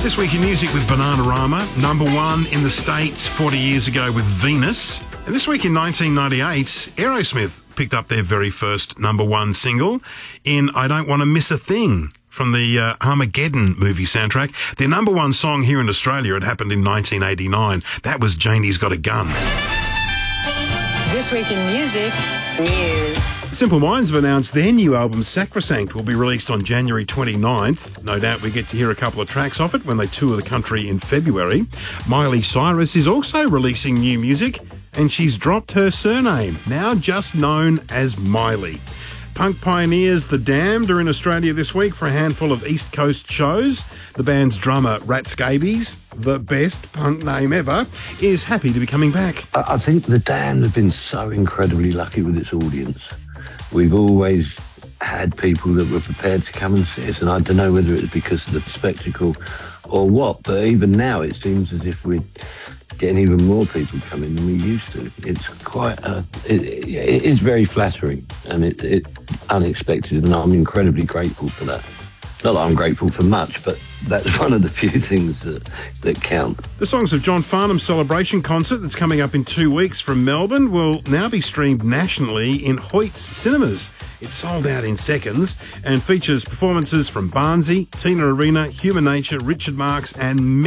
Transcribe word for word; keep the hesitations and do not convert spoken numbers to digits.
This week in music with Bananarama, number one in the States forty years ago with Venus. And this week in nineteen ninety-eight, Aerosmith picked up their very first number one single in I Don't Want to Miss a Thing from the uh, Armageddon movie soundtrack. Their number one song here in Australia, it happened in nineteen eighty-nine. That was Janie's Got a Gun. This week in music, news. Simple Minds have announced their new album, Sacrosanct, will be released on January twenty-ninth. No doubt we get to hear a couple of tracks off it when they tour the country in February. Miley Cyrus is also releasing new music, and she's dropped her surname, now just known as Miley. Punk pioneers The Damned are in Australia this week for a handful of East Coast shows. The band's drummer, Rat Scabies, the best punk name ever, is happy to be coming back. I think The Damned have been so incredibly lucky with its audience. We've always had people that were prepared to come and see us, and I don't know whether it's because of the spectacle or what, but even now it seems as if we're getting even more people coming than we used to. It's quite, a, it, it is very flattering, and it, it's unexpected, and I'm incredibly grateful for that. Not that I'm grateful for much, but that's one of the few things that, that count. The Songs of John Farnham celebration concert that's coming up in two weeks from Melbourne will now be streamed nationally in Hoyts cinemas. It's sold out in seconds and features performances from Barnsey, Tina Arena, Human Nature, Richard Marx and